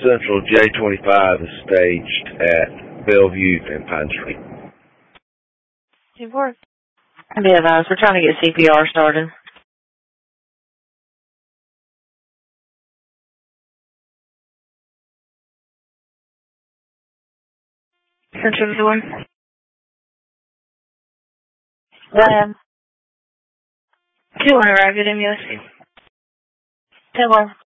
Central J25 is staged at Bellevue and Pine Street. 2-4. Be advised, we're trying to get CPR started. Central door. Lamb. 2-1 arrived at MUSC. 10-1.